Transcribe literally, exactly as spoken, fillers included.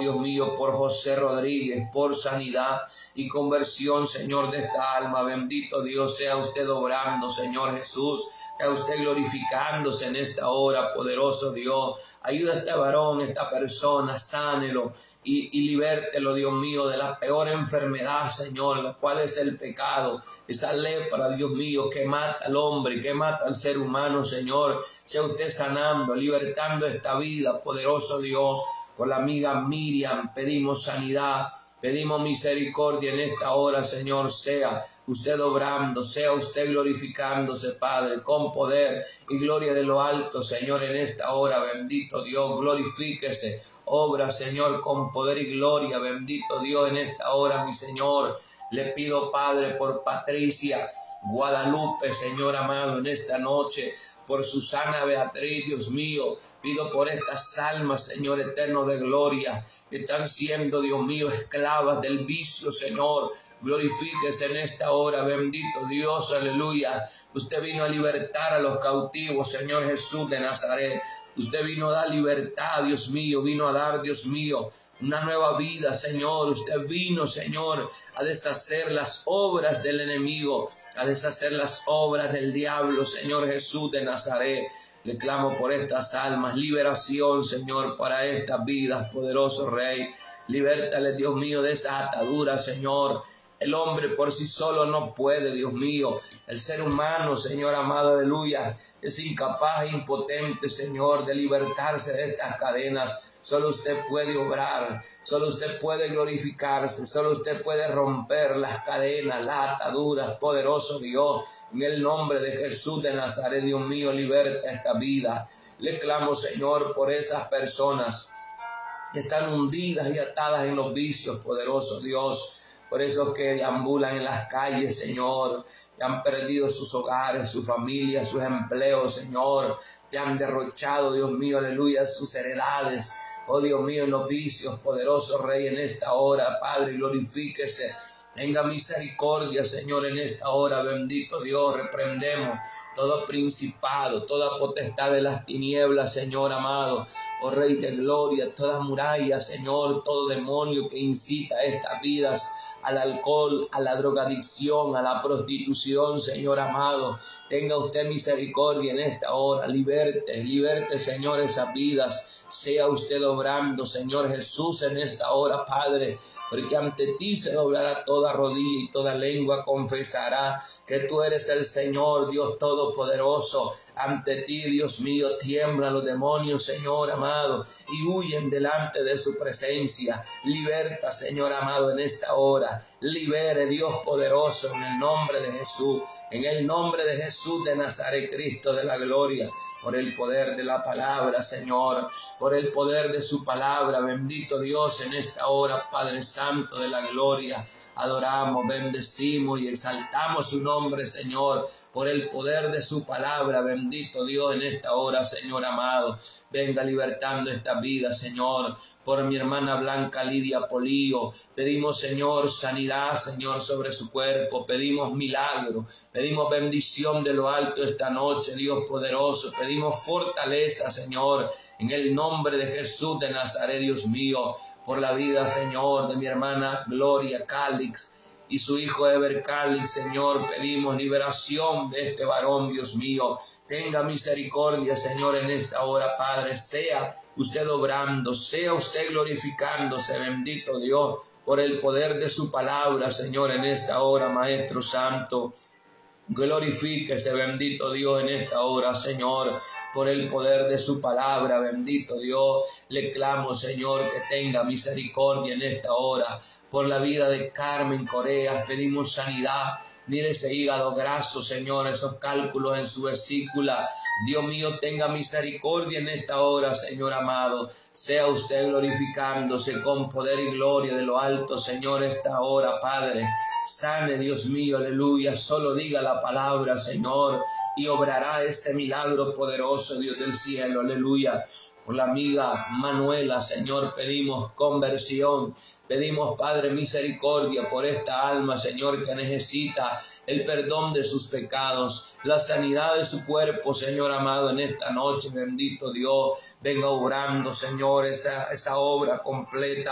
Dios mío, por José Rodríguez, por sanidad y conversión, Señor, de esta alma. Bendito Dios, sea usted obrando, Señor Jesús, sea usted glorificándose en esta hora, poderoso Dios. Ayuda a este varón, esta persona, sánelo y, y libértelo, Dios mío, de la peor enfermedad, Señor, la cual es el pecado, esa lepra, Dios mío, que mata al hombre, que mata al ser humano, Señor. Sea usted sanando, libertando esta vida, poderoso Dios. Por la amiga Miriam pedimos sanidad, pedimos misericordia en esta hora, Señor. Sea usted obrando, sea usted glorificándose, Padre, con poder y gloria de lo alto, Señor, en esta hora. Bendito Dios, glorifíquese, obra, Señor, con poder y gloria. Bendito Dios, en esta hora, mi Señor. Le pido, Padre, por Patricia Guadalupe, Señor amado, en esta noche, por Susana Beatriz, Dios mío. Pido por estas almas, Señor eterno de gloria, que están siendo, Dios mío, esclavas del vicio, Señor. Glorifíquese en esta hora, bendito Dios, aleluya. Usted vino a libertar a los cautivos, Señor Jesús de Nazaret. Usted vino a dar libertad, Dios mío, vino a dar, Dios mío, una nueva vida, Señor. Usted vino, Señor, a deshacer las obras del enemigo, a deshacer las obras del diablo, Señor Jesús de Nazaret. Le clamo por estas almas, liberación, Señor, para estas vidas, poderoso Rey. Libértale, Dios mío, de esa atadura, Señor. El hombre por sí solo no puede, Dios mío. El ser humano, Señor amado, aleluya, es incapaz e impotente, Señor, de libertarse de estas cadenas. Solo usted puede obrar, solo usted puede glorificarse, solo usted puede romper las cadenas, las ataduras, poderoso Dios. En el nombre de Jesús de Nazaret, Dios mío, liberta esta vida. Le clamo, Señor, por esas personas que están hundidas y atadas en los vicios, poderoso Dios. Por esos que ambulan en las calles, Señor, que han perdido sus hogares, su familia, sus empleos, Señor, que han derrochado, Dios mío, aleluya, sus heredades. Oh Dios mío, en los vicios, poderoso Rey, en esta hora, Padre, glorifíquese. Tenga misericordia, Señor, en esta hora, bendito Dios. Reprendemos todo principado, toda potestad de las tinieblas, Señor amado. Oh Rey de gloria, toda muralla, Señor, todo demonio que incita a estas vidas al alcohol, a la drogadicción, a la prostitución, Señor amado. Tenga usted misericordia en esta hora. Liberte, liberte, Señor, esas vidas. Sea usted obrando, Señor Jesús, en esta hora, Padre, porque ante ti se doblará toda rodilla y toda lengua confesará que tú eres el Señor, Dios Todopoderoso. Ante ti, Dios mío, tiemblan los demonios, Señor amado, y huyen delante de su presencia. Liberta, Señor amado, en esta hora. Libere, Dios poderoso, en el nombre de Jesús. En el nombre de Jesús de Nazaret, Cristo de la gloria. Por el poder de la palabra, Señor. Por el poder de su palabra. Bendito Dios, en esta hora, Padre Santo de la gloria. Adoramos, bendecimos y exaltamos su nombre, Señor, por el poder de su palabra. Bendito Dios, en esta hora, Señor amado. Venga libertando esta vida, Señor. Por mi hermana Blanca Lidia Polío, pedimos, Señor, sanidad, Señor, sobre su cuerpo. Pedimos milagro, pedimos bendición de lo alto esta noche, Dios poderoso. Pedimos fortaleza, Señor, en el nombre de Jesús de Nazaret, Dios mío. Por la vida, Señor, de mi hermana Gloria Calix y su hijo Ever Calix, Señor, pedimos liberación de este varón, Dios mío. Tenga misericordia, Señor, en esta hora, Padre. Sea usted obrando, sea usted glorificándose, bendito Dios, por el poder de su palabra, Señor, en esta hora, Maestro Santo. Glorifíquese, bendito Dios, en esta hora, Señor, por el poder de su palabra, bendito Dios. Le clamo, Señor, que tenga misericordia en esta hora. Por la vida de Carmen Corea, pedimos sanidad. Mire ese hígado graso, Señor, esos cálculos en su vesícula. Dios mío, tenga misericordia en esta hora, Señor amado. Sea usted glorificándose con poder y gloria de lo alto, Señor, esta hora, Padre. Sane, Dios mío, aleluya. Solo diga la palabra, Señor, y obrará este milagro poderoso, Dios del cielo, aleluya. Por la amiga Manuela, Señor, pedimos conversión. Pedimos, Padre, misericordia por esta alma, Señor, que necesita el perdón de sus pecados, la sanidad de su cuerpo, Señor amado, en esta noche, bendito Dios. Venga obrando, Señor, esa, esa obra completa